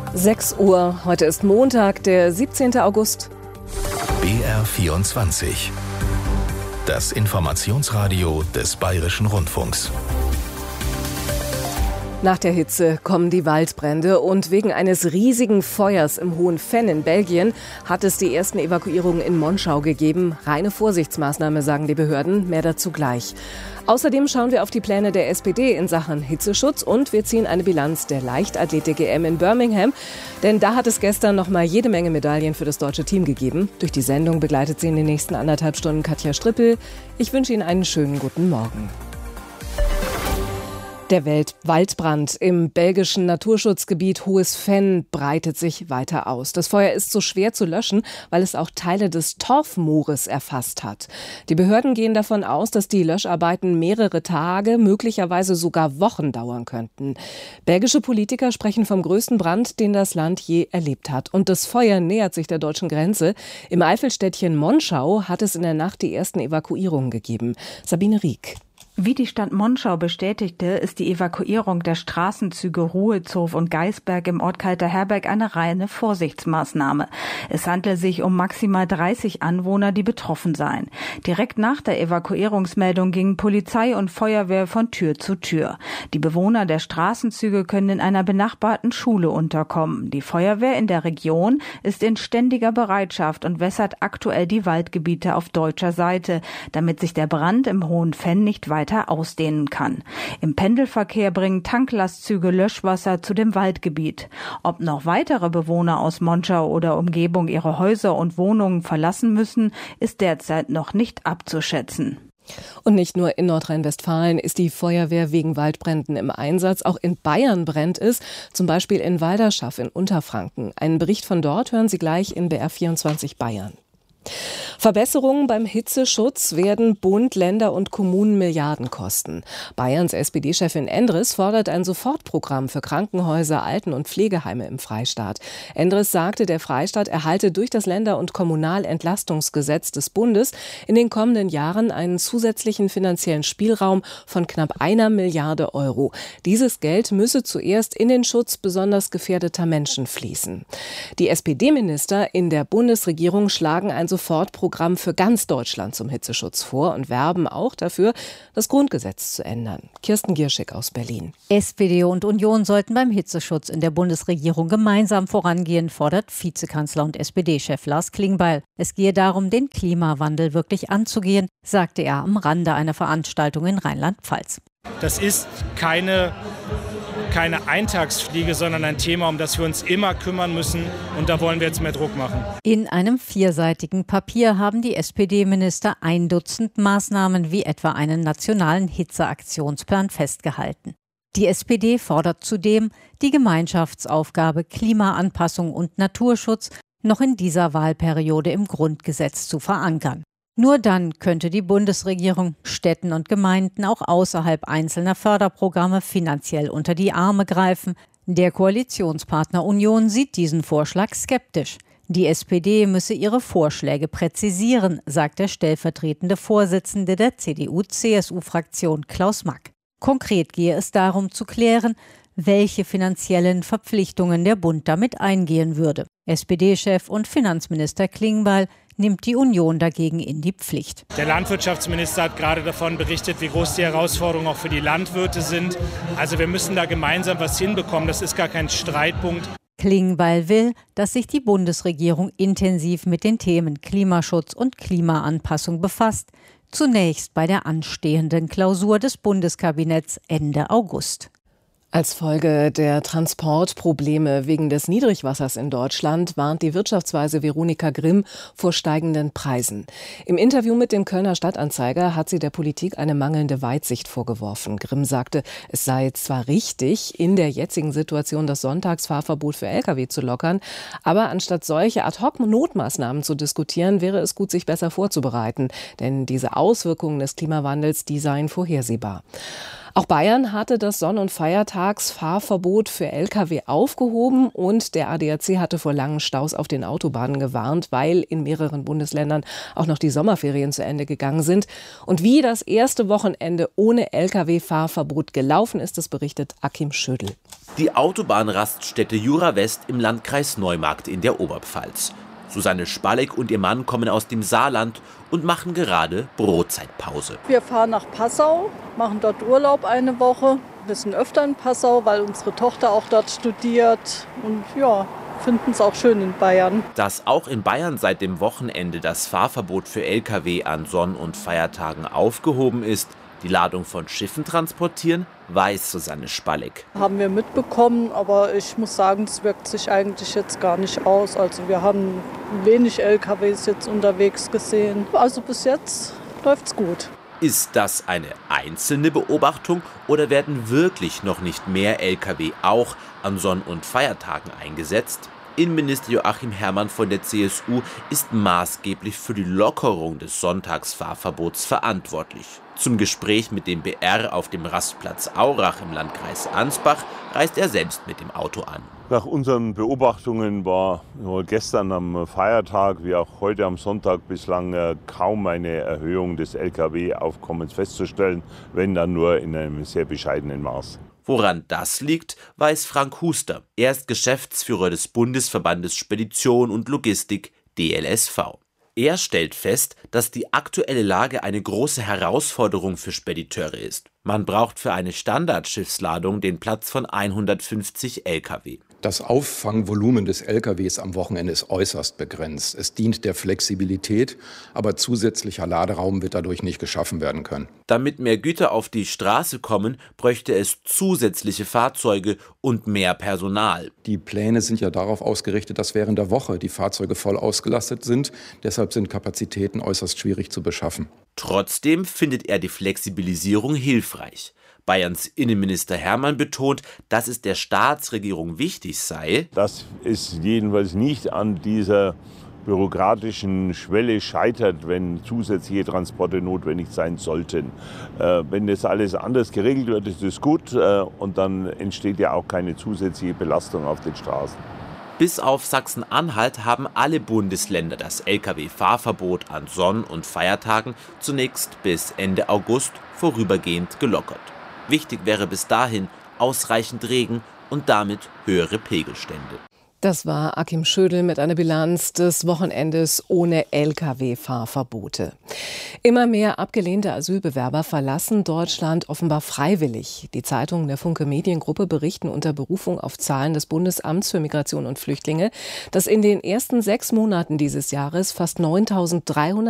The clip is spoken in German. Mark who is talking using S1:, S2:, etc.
S1: 6 Uhr, heute ist Montag, der 17. August.
S2: BR24. Das Informationsradio des Bayerischen Rundfunks.
S1: Nach der Hitze kommen die Waldbrände und wegen eines riesigen Feuers im Hohen Venn in Belgien hat es die ersten Evakuierungen in Monschau gegeben. Reine Vorsichtsmaßnahme, sagen die Behörden, mehr dazu gleich. Außerdem schauen wir auf die Pläne der SPD in Sachen Hitzeschutz und wir ziehen eine Bilanz der Leichtathletik-EM in Birmingham. Denn da hat es gestern noch mal jede Menge Medaillen für das deutsche Team gegeben. Durch die Sendung begleitet sie in den nächsten 1,5 Stunden Katja Strippel. Ich wünsche Ihnen einen schönen guten Morgen. Der Waldbrand im belgischen Naturschutzgebiet Hohes Venn breitet sich weiter aus. Das Feuer ist so schwer zu löschen, weil es auch Teile des Torfmoores erfasst hat. Die Behörden gehen davon aus, dass die Löscharbeiten mehrere Tage, möglicherweise sogar Wochen dauern könnten. Belgische Politiker sprechen vom größten Brand, den das Land je erlebt hat. Und das Feuer nähert sich der deutschen Grenze. Im Eifelstädtchen Monschau hat es in der Nacht die ersten Evakuierungen gegeben. Sabine Rieck.
S3: Wie die Stadt Monschau bestätigte, ist die Evakuierung der Straßenzüge Ruhezow und Geisberg im Ort Kalterherberg eine reine Vorsichtsmaßnahme. Es handelt sich um maximal 30 Anwohner, die betroffen seien. Direkt nach der Evakuierungsmeldung gingen Polizei und Feuerwehr von Tür zu Tür. Die Bewohner der Straßenzüge können in einer benachbarten Schule unterkommen. Die Feuerwehr in der Region ist in ständiger Bereitschaft und wässert aktuell die Waldgebiete auf deutscher Seite, damit sich der Brand im Hohen Venn nicht weiter ausdehnen kann. Im Pendelverkehr bringen Tanklastzüge Löschwasser zu dem Waldgebiet. Ob noch weitere Bewohner aus Monschau oder Umgebung ihre Häuser und Wohnungen verlassen müssen, ist derzeit noch nicht abzuschätzen.
S1: Und nicht nur in Nordrhein-Westfalen ist die Feuerwehr wegen Waldbränden im Einsatz. Auch in Bayern brennt es, zum Beispiel in Walderschaff in Unterfranken. Einen Bericht von dort hören Sie gleich in BR24 Bayern. Verbesserungen beim Hitzeschutz werden Bund, Länder und Kommunen Milliarden kosten. Bayerns SPD-Chefin Endres fordert ein Sofortprogramm für Krankenhäuser, Alten- und Pflegeheime im Freistaat. Endres sagte, der Freistaat erhalte durch das Länder- und Kommunalentlastungsgesetz des Bundes in den kommenden Jahren einen zusätzlichen finanziellen Spielraum von knapp 1 Milliarde Euro. Dieses Geld müsse zuerst in den Schutz besonders gefährdeter Menschen fließen. Die SPD-Minister in der Bundesregierung schlagen ein Sofortprogramm für ganz Deutschland zum Hitzeschutz vor und werben auch dafür, das Grundgesetz zu ändern. Kirsten Gierschik aus Berlin.
S4: SPD und Union sollten beim Hitzeschutz in der Bundesregierung gemeinsam vorangehen, fordert Vizekanzler und SPD-Chef Lars Klingbeil. Es gehe darum, den Klimawandel wirklich anzugehen, sagte er am Rande einer Veranstaltung in Rheinland-Pfalz.
S5: Das ist keine Eintagsfliege, sondern ein Thema, um das wir uns immer kümmern müssen. Und da wollen wir jetzt mehr Druck machen.
S4: In einem 4-seitigen Papier haben die SPD-Minister 1 Dutzend Maßnahmen wie etwa einen nationalen Hitzeaktionsplan festgehalten. Die SPD fordert zudem, die Gemeinschaftsaufgabe Klimaanpassung und Naturschutz noch in dieser Wahlperiode im Grundgesetz zu verankern. Nur dann könnte die Bundesregierung Städten und Gemeinden auch außerhalb einzelner Förderprogramme finanziell unter die Arme greifen. Der Koalitionspartner Union sieht diesen Vorschlag skeptisch. Die SPD müsse ihre Vorschläge präzisieren, sagt der stellvertretende Vorsitzende der CDU-CSU-Fraktion Klaus Mack. Konkret gehe es darum zu klären, welche finanziellen Verpflichtungen der Bund damit eingehen würde. SPD-Chef und Finanzminister Klingbeil nimmt die Union dagegen in die Pflicht.
S5: Der Landwirtschaftsminister hat gerade davon berichtet, wie groß die Herausforderungen auch für die Landwirte sind. Also wir müssen da gemeinsam was hinbekommen. Das ist gar kein Streitpunkt.
S4: Klingbeil will, dass sich die Bundesregierung intensiv mit den Themen Klimaschutz und Klimaanpassung befasst. Zunächst bei der anstehenden Klausur des Bundeskabinetts Ende August.
S1: Als Folge der Transportprobleme wegen des Niedrigwassers in Deutschland warnt die Wirtschaftsweise Veronika Grimm vor steigenden Preisen. Im Interview mit dem Kölner Stadtanzeiger hat sie der Politik eine mangelnde Weitsicht vorgeworfen. Grimm sagte, es sei zwar richtig, in der jetzigen Situation das Sonntagsfahrverbot für Lkw zu lockern, aber anstatt solche Ad-hoc-Notmaßnahmen zu diskutieren, wäre es gut, sich besser vorzubereiten. Denn diese Auswirkungen des Klimawandels, die seien vorhersehbar. Auch Bayern hatte das Sonn- und Feiertagsfahrverbot für Lkw aufgehoben und der ADAC hatte vor langen Staus auf den Autobahnen gewarnt, weil in mehreren Bundesländern auch noch die Sommerferien zu Ende gegangen sind. Und wie das erste Wochenende ohne Lkw-Fahrverbot gelaufen ist, das berichtet Achim Schödel.
S6: Die Autobahnraststätte Jura West im Landkreis Neumarkt in der Oberpfalz. Susanne Spalek und ihr Mann kommen aus dem Saarland und machen gerade Brotzeitpause.
S7: Wir fahren nach Passau, machen dort Urlaub eine Woche. Wir sind öfter in Passau, weil unsere Tochter auch dort studiert. Und ja, finden es auch schön in Bayern.
S6: Dass auch in Bayern seit dem Wochenende das Fahrverbot für Lkw an Sonn- und Feiertagen aufgehoben ist, die Ladung von Schiffen transportieren, weiß Susanne Spalek.
S7: Haben wir mitbekommen, aber ich muss sagen, es wirkt sich eigentlich jetzt gar nicht aus. Also wir haben wenig LKWs jetzt unterwegs gesehen. Also bis jetzt läuft's gut.
S6: Ist das eine einzelne Beobachtung oder werden wirklich noch nicht mehr Lkw auch an Sonn- und Feiertagen eingesetzt? Innenminister Joachim Herrmann von der CSU ist maßgeblich für die Lockerung des Sonntagsfahrverbots verantwortlich. Zum Gespräch mit dem BR auf dem Rastplatz Aurach im Landkreis Ansbach reist er selbst mit dem Auto an.
S8: Nach unseren Beobachtungen war gestern am Feiertag wie auch heute am Sonntag bislang kaum eine Erhöhung des Lkw-Aufkommens festzustellen, wenn dann nur in einem sehr bescheidenen Maß.
S6: Woran das liegt, weiß Frank Huster. Er ist Geschäftsführer des Bundesverbandes Spedition und Logistik DLSV. Er stellt fest, dass die aktuelle Lage eine große Herausforderung für Spediteure ist. Man braucht für eine Standardschiffsladung den Platz von 150 Lkw.
S9: Das Auffangvolumen des LKWs am Wochenende ist äußerst begrenzt. Es dient der Flexibilität, aber zusätzlicher Laderaum wird dadurch nicht geschaffen werden können.
S6: Damit mehr Güter auf die Straße kommen, bräuchte es zusätzliche Fahrzeuge und mehr Personal.
S9: Die Pläne sind ja darauf ausgerichtet, dass während der Woche die Fahrzeuge voll ausgelastet sind. Deshalb sind Kapazitäten äußerst schwierig zu beschaffen.
S6: Trotzdem findet er die Flexibilisierung hilfreich. Bayerns Innenminister Herrmann betont, dass es der Staatsregierung wichtig sei,
S8: dass es jedenfalls nicht an dieser bürokratischen Schwelle scheitert, wenn zusätzliche Transporte notwendig sein sollten. Wenn das alles anders geregelt wird, ist es gut und dann entsteht ja auch keine zusätzliche Belastung auf den Straßen.
S6: Bis auf Sachsen-Anhalt haben alle Bundesländer das Lkw-Fahrverbot an Sonn- und Feiertagen zunächst bis Ende August vorübergehend gelockert. Wichtig wäre bis dahin ausreichend Regen und damit höhere Pegelstände.
S1: Das war Achim Schödel mit einer Bilanz des Wochenendes ohne Lkw-Fahrverbote. Immer mehr abgelehnte Asylbewerber verlassen Deutschland offenbar freiwillig. Die Zeitungen der Funke Mediengruppe berichten unter Berufung auf Zahlen des Bundesamts für Migration und Flüchtlinge, dass in den ersten 6 Monaten dieses Jahres fast 9.300